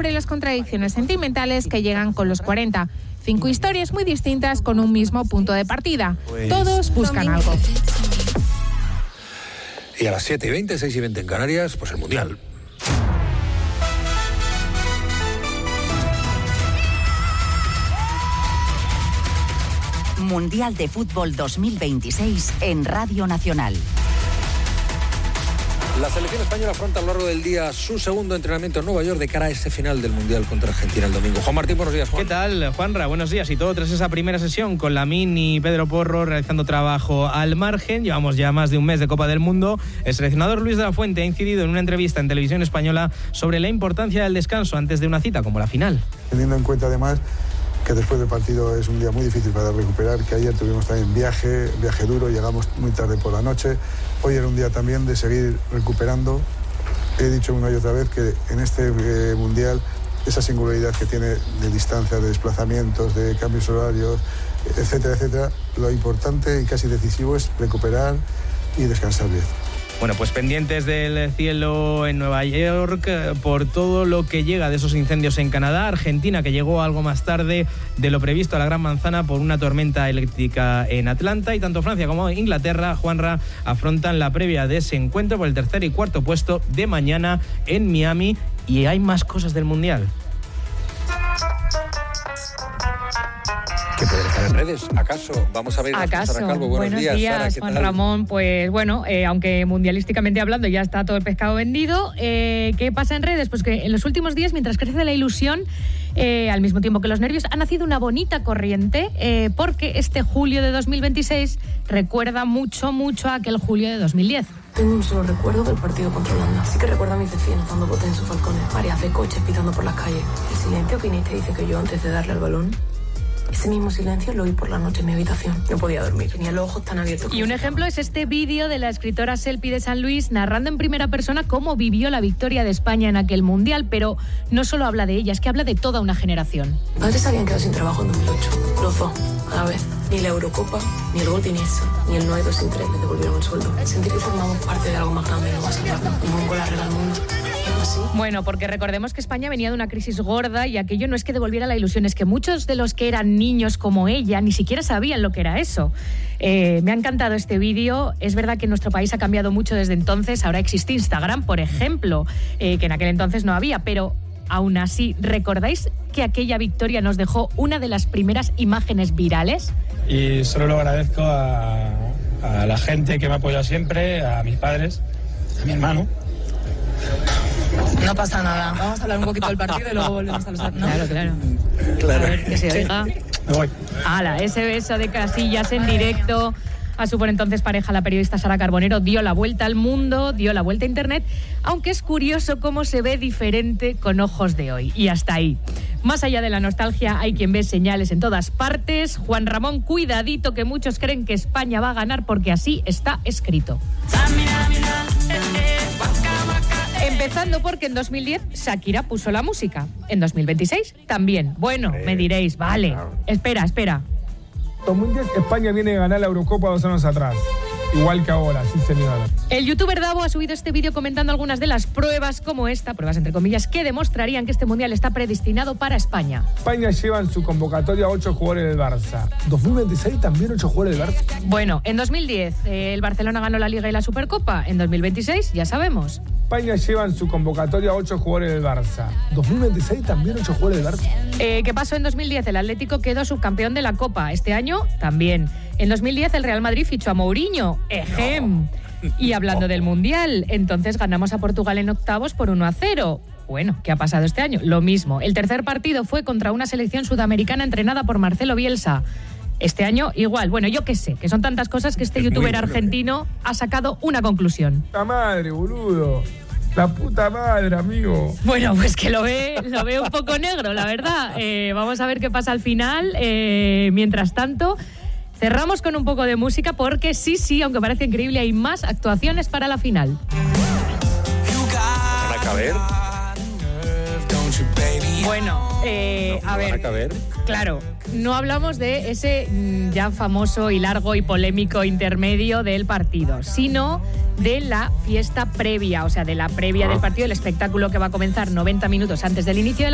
sobre las contradicciones sentimentales que llegan con los 40. 5 historias muy distintas con un mismo punto de partida. Todos buscan algo. Y a las 7:20, 6:20 en Canarias, pues el Mundial. Mundial de Fútbol 2026 en Radio Nacional. La selección española afronta a lo largo del día su segundo entrenamiento en Nueva York de cara a ese final del Mundial contra Argentina el domingo. Juan Martín, buenos días, Juan. ¿Qué tal, Juanra? Buenos días. Y todo tras esa primera sesión con Lamine y Pedro Porro realizando trabajo al margen. Llevamos ya más de un mes de Copa del Mundo. El seleccionador Luis de la Fuente ha incidido en una entrevista en Televisión Española sobre la importancia del descanso antes de una cita como la final. Teniendo en cuenta además que después del partido es un día muy difícil para recuperar, que ayer tuvimos también viaje duro, llegamos muy tarde por la noche. Hoy era un día también de seguir recuperando. He dicho una y otra vez que en este Mundial esa singularidad que tiene de distancia, de desplazamientos, de cambios horarios, etcétera, lo importante y casi decisivo es recuperar y descansar bien. Bueno, pues pendientes del cielo en Nueva York por todo lo que llega de esos incendios en Canadá. Argentina, que llegó algo más tarde de lo previsto a la Gran Manzana por una tormenta eléctrica en Atlanta. Y tanto Francia como Inglaterra, Juanra, afrontan la previa de ese encuentro por el tercer y cuarto puesto de mañana en Miami. Y hay más cosas del Mundial. ¿Qué puede estar en redes? ¿Acaso? Vamos a ver a Sara Calvo. Buenos días, Sara, ¿qué Juan tal? Ramón. Pues bueno, aunque mundialísticamente hablando ya está todo el pescado vendido, ¿qué pasa en redes? Pues que en los últimos días, mientras crece la ilusión, al mismo tiempo que los nervios, ha nacido una bonita corriente, porque este julio de 2026 recuerda mucho a aquel julio de 2010. Tengo un solo recuerdo del partido contra Holanda. Sí que recuerdo a mis vecinos dando botes en sus balcones, mareas de coches pitando por las calles. El silencio que Inés te dice que yo antes de darle al balón. Ese mismo silencio lo oí por la noche en mi habitación. No podía dormir, tenía los ojos tan abiertos. Y un ejemplo es este vídeo de la escritora Selpi de San Luis narrando en primera persona cómo vivió la victoria de España en aquel Mundial, pero no solo habla de ella, es que habla de toda una generación. Mis padres habían quedado sin trabajo en 2008, los dos, a la vez. Ni la Eurocopa, ni el gol de Iniesta, ni el 9-2 sin 3 les devolvieron el sueldo. Sentí que formamos parte de algo más grande, no más allá. Ningún gol arregla el mundo. Bueno, porque recordemos que España venía de una crisis gorda y aquello no es que devolviera la ilusión, es que muchos de los que eran niños como ella ni siquiera sabían lo que era eso. Me ha encantado este vídeo. Es verdad que nuestro país ha cambiado mucho desde entonces. Ahora existe Instagram, por ejemplo, que en aquel entonces no había, pero aún así, ¿recordáis que aquella victoria nos dejó una de las primeras imágenes virales? Y solo lo agradezco a la gente que me ha apoyado siempre, a mis padres, a mi hermano. No pasa nada. Vamos a hablar un poquito del partido y luego volvemos a los... ¿no? Claro. Claro. A ver, que se oiga. Me voy. ¡Hala! Ese beso de Casillas en directo a su por entonces pareja, la periodista Sara Carbonero, dio la vuelta al mundo, dio la vuelta a Internet, aunque es curioso cómo se ve diferente con ojos de hoy. Y hasta ahí. Más allá de la nostalgia, hay quien ve señales en todas partes. Juan Ramón, cuidadito, que muchos creen que España va a ganar porque así está escrito. Empezando porque en 2010 Shakira puso la música. En 2026 también. Bueno, me diréis, vale, espera. 2010 España viene a ganar la Eurocopa 2 años atrás. Igual que ahora, sí señora. El youtuber Davo ha subido este vídeo comentando algunas de las pruebas como esta, pruebas entre comillas, que demostrarían que este Mundial está predestinado para España. España lleva en su convocatoria 8 jugadores del Barça. 2026 también 8 jugadores del Barça. Bueno, en 2010 el Barcelona ganó la Liga y la Supercopa. En 2026 ya sabemos. España lleva en su convocatoria 8 jugadores del Barça. 2026 también 8 jugadores del Barça. ¿Qué pasó en 2010? El Atlético quedó subcampeón de la Copa. Este año también. En 2010 el Real Madrid fichó a Mourinho. ¡Ejem! Y hablando del Mundial, entonces ganamos a Portugal en octavos por 1-0. Bueno, ¿qué ha pasado este año? Lo mismo. El tercer partido fue contra una selección sudamericana entrenada por Marcelo Bielsa. Este año igual. Bueno, yo qué sé, que son tantas cosas que este youtuber argentino ha sacado una conclusión. ¡La madre, boludo! La puta madre, amigo. Bueno, pues que lo ve un poco negro, la verdad. Vamos a ver qué pasa al final. Mientras tanto, cerramos con un poco de música porque sí, aunque parece increíble, hay más actuaciones para la final. ¿Van a caber? Bueno, a ver, claro, no hablamos de ese ya famoso y largo y polémico intermedio del partido, sino de la fiesta previa, o sea, de la previa del partido, el espectáculo que va a comenzar 90 minutos antes del inicio de la